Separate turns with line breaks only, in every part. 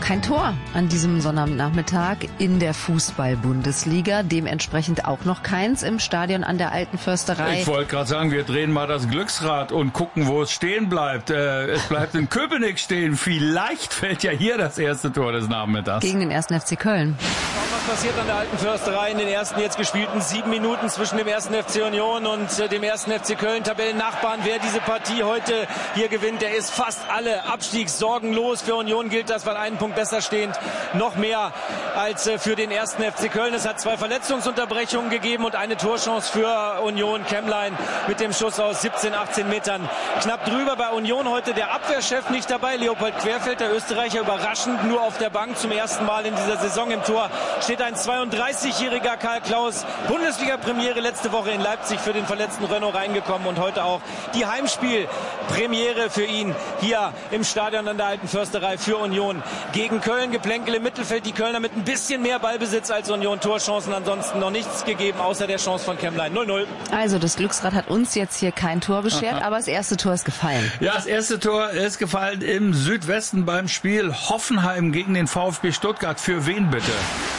Kein Tor an diesem Sonnabendnachmittag in der Fußball-Bundesliga. Dementsprechend auch noch keins im Stadion an der Alten Försterei.
Ich wollte gerade sagen, wir drehen mal das Glücksrad und gucken, wo es stehen bleibt. Es bleibt in Köpenick stehen. Vielleicht fällt ja hier das erste Tor des Nachmittags.
Gegen den 1. FC Köln.
Was passiert an der Alten Försterei in den ersten jetzt gespielten 7 Minuten zwischen dem 1. FC Union und dem 1. FC Köln? Tabellennachbarn, wer diese Partie heute hier gewinnt, der ist fast alle abstiegssorgen los. Für Union gilt das, weil einen Punkt besser stehend, noch mehr als für den 1. FC Köln. Es hat 2 Verletzungsunterbrechungen gegeben und eine Torchance für Union. Kemmlein mit dem Schuss aus 17, 18 Metern knapp drüber. Bei Union heute der Abwehrchef nicht dabei. Leopold Querfeld, der Österreicher, überraschend nur auf der Bank zum ersten Mal in dieser Saison. Im Tor steht ein 32-jähriger Karl Klaus. Bundesliga-Premiere letzte Woche in Leipzig für den verletzten Renault reingekommen und heute auch die Heimspiel-Premiere für ihn hier im Stadion an der Alten Försterei für Union. Gegen Köln Geplänkel im Mittelfeld. Die Kölner mit ein bisschen mehr Ballbesitz als Union. Torchancen ansonsten noch nichts gegeben, außer der Chance von Kemmlein. 0-0.
Also das Glücksrad hat uns jetzt hier kein Tor beschert, aber das erste Tor ist gefallen.
Ja, das erste Tor ist gefallen im Südwesten beim Spiel Hoffenheim gegen den VfB Stuttgart. Für wen bitte?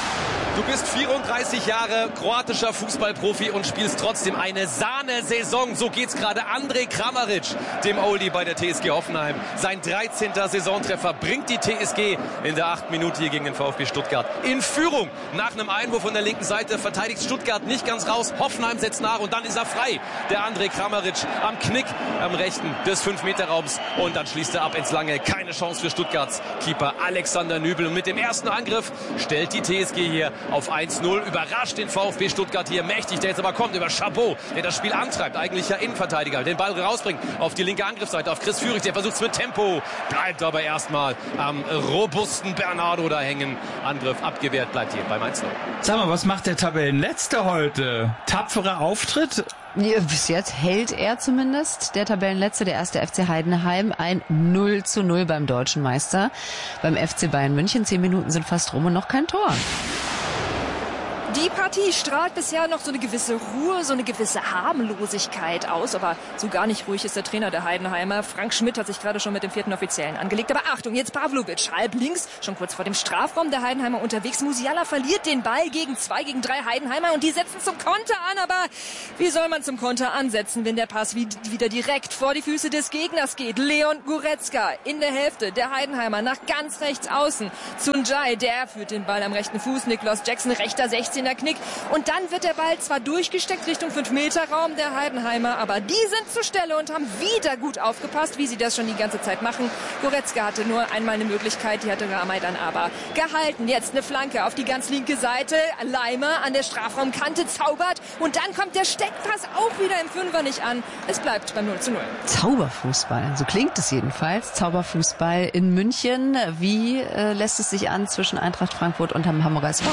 Du bist 34 Jahre kroatischer Fußballprofi und spielst trotzdem eine Sahnesaison. So geht's gerade Andrej Kramaric, dem Oldie bei der TSG Hoffenheim. Sein 13. Saisontreffer bringt die TSG in der 8. Minute hier gegen den VfB Stuttgart in Führung. Nach einem Einwurf von der linken Seite verteidigt Stuttgart nicht ganz raus. Hoffenheim setzt nach und dann ist er frei. Der Andrej Kramaric am Knick am rechten des 5-Meter-Raums und dann schließt er ab ins Lange. Keine Chance für Stuttgarts Keeper Alexander Nübel. Und mit dem ersten Angriff stellt die TSG hier auf 1-0, überrascht den VfB Stuttgart hier mächtig, der jetzt aber kommt über Chabot, der das Spiel antreibt, eigentlicher Innenverteidiger, den Ball rausbringt auf die linke Angriffsseite, auf Chris Führig, der versucht es mit Tempo, bleibt aber erstmal am robusten Bernardo da hängen. Angriff abgewehrt, bleibt hier beim 1-0.
Sag mal, was macht der Tabellenletzte heute? Tapferer Auftritt?
Ja, bis jetzt hält er zumindest, der Tabellenletzte, der 1. FC Heidenheim, ein 0-0 beim deutschen Meister. Beim FC Bayern München 10 Minuten sind fast rum und noch kein Tor.
Die Partie strahlt bisher noch so eine gewisse Ruhe, so eine gewisse Harmlosigkeit aus. Aber so gar nicht ruhig ist der Trainer der Heidenheimer. Frank Schmidt hat sich gerade schon mit dem 4. Offiziellen angelegt. Aber Achtung, jetzt Pavlovic, halb links, schon kurz vor dem Strafraum der Heidenheimer unterwegs. Musiala verliert den Ball gegen 2 gegen 3 Heidenheimer und die setzen zum Konter an. Aber wie soll man zum Konter ansetzen, wenn der Pass wieder direkt vor die Füße des Gegners geht? Leon Goretzka in der Hälfte der Heidenheimer nach ganz rechts außen. Sunjay, der führt den Ball am rechten Fuß. Niklas Jackson, rechter 16. Knick. Und dann wird der Ball zwar durchgesteckt Richtung 5-Meter-Raum der Heidenheimer, aber die sind zur Stelle und haben wieder gut aufgepasst, wie sie das schon die ganze Zeit machen. Goretzka hatte nur einmal eine Möglichkeit, die hatte Ramay dann aber gehalten. Jetzt eine Flanke auf die ganz linke Seite. Leimer an der Strafraumkante zaubert und dann kommt der Steckpass auch wieder im Fünfer nicht an. Es bleibt beim 0-0.
Zauberfußball, so klingt es jedenfalls. Zauberfußball in München. Wie lässt es sich an zwischen Eintracht Frankfurt und dem Hamburger SV?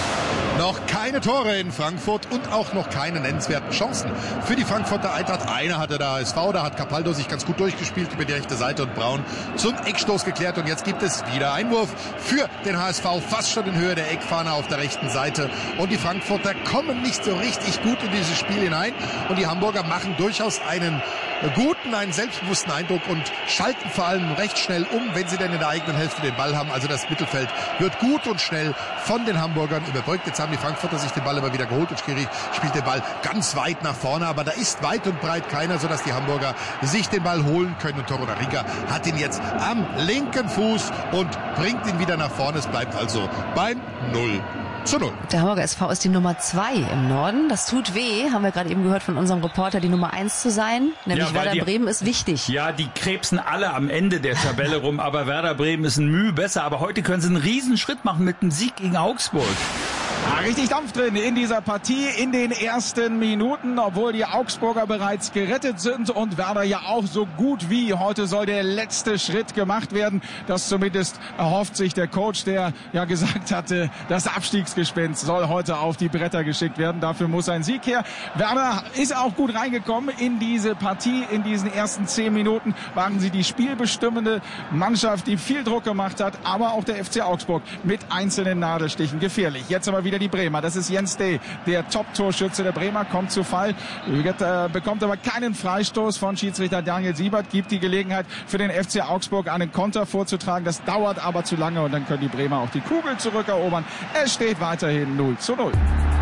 Noch keine Tore in Frankfurt und auch noch keine nennenswerten Chancen für die Frankfurter Eintracht. Eine hatte der HSV, da hat Capaldo sich ganz gut durchgespielt über die rechte Seite und Braun zum Eckstoß geklärt. Und jetzt gibt es wieder Einwurf für den HSV, fast schon in Höhe der Eckfahne auf der rechten Seite. Und die Frankfurter kommen nicht so richtig gut in dieses Spiel hinein. Und die Hamburger machen durchaus einen einen selbstbewussten Eindruck und schalten vor allem recht schnell um, wenn sie denn in der eigenen Hälfte den Ball haben. Also das Mittelfeld wird gut und schnell von den Hamburgern überbrückt. Jetzt haben die Frankfurter sich den Ball aber wieder geholt und Schiri spielt den Ball ganz weit nach vorne, aber da ist weit und breit keiner, sodass die Hamburger sich den Ball holen können. Und Torunariga hat ihn jetzt am linken Fuß und bringt ihn wieder nach vorne. Es bleibt also beim 0-0.
Der Hamburger SV ist die Nummer 2 im Norden. Das tut weh, haben wir gerade eben gehört von unserem Reporter, die Nummer 1 zu sein. Nämlich ja, Werder Bremen ist wichtig.
Ja, die krebsen alle am Ende der Tabelle rum, aber Werder Bremen ist ein Mühe besser. Aber heute können sie einen Riesenschritt machen mit einem Sieg gegen Augsburg.
Ja, richtig Dampf drin in dieser Partie in den ersten Minuten, obwohl die Augsburger bereits gerettet sind und Werder ja auch so gut wie. Heute soll der letzte Schritt gemacht werden. Das zumindest erhofft sich der Coach, der ja gesagt hatte, das Abstiegsgespenst soll heute auf die Bretter geschickt werden. Dafür muss ein Sieg her. Werder ist auch gut reingekommen in diese Partie. In diesen ersten 10 Minuten waren sie die spielbestimmende Mannschaft, die viel Druck gemacht hat. Aber auch der FC Augsburg mit einzelnen Nadelstichen gefährlich. Jetzt aber wieder wieder die Bremer. Das ist Jens Day, der Top-Torschütze der Bremer, kommt zu Fall, bekommt aber keinen Freistoß von Schiedsrichter Daniel Siebert, gibt die Gelegenheit für den FC Augsburg einen Konter vorzutragen. Das dauert aber zu lange und dann können die Bremer auch die Kugel zurückerobern. Es steht weiterhin 0:0.